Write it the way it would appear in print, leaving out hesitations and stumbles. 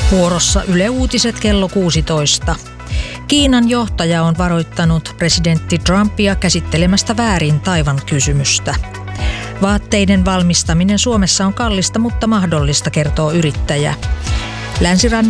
Vuorossa Yle Uutiset kello 16. Kiinan johtaja on varoittanut presidentti Trumpia käsittelemästä väärin Taiwan-kysymystä. Vaatteiden valmistaminen Suomessa on kallista, mutta mahdollista, kertoo yrittäjä. Länsirannikon